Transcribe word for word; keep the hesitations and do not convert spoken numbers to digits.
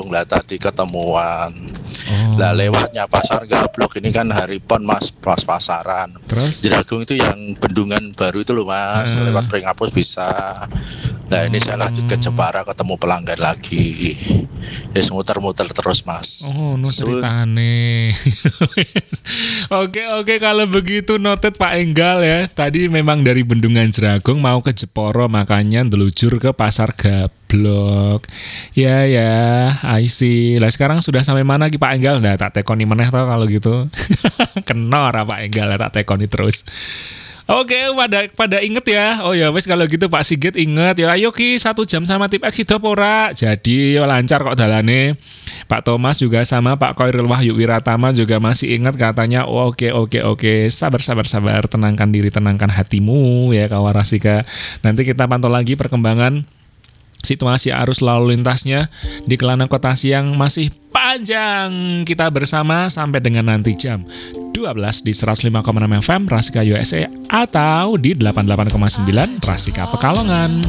Jeragung lah tadi ketemuan. Oh. Lah lewatnya pasar Gablok ini kan hari pon mas, pas pasaran. Terus? Jeragung itu yang bendungan baru itu loh mas, Uh. lewat Pringapus bisa. Nah ini saya lanjut ke Jepara ketemu pelanggan lagi. Ya muter-muter terus mas. Oh, no ceritane. Oke oke kalau begitu noted Pak Enggal ya. Tadi memang dari Bendungan Jeragung mau ke Jepara makanya ndelujur ke Pasar Gablok. Ya ya, I see. Lah sekarang sudah sampai mana ki Pak Enggal? Nah tak tekoni meneh toh kalau gitu. Kenor Pak Enggal tak tekoni terus. Oke, pada pada inget ya. Oh ya, wes kalau gitu Pak Sigit inget ya. Ayo ki satu jam sama Tip X hidup ora. Jadi lancar kok dalane. Pak Thomas juga sama Pak Koirul Wahyu Wiratama juga masih ingat katanya. Oh, oke oke oke. Sabar sabar sabar. Tenangkan diri, tenangkan hatimu ya Kawarasika. Nanti kita pantau lagi perkembangan situasi arus lalu lintasnya di Kelana Kota Siang masih panjang. Kita bersama sampai dengan nanti jam dua belas di seratus lima koma enam F M Rasika U S A atau di delapan puluh delapan koma sembilan Rasika Pekalongan.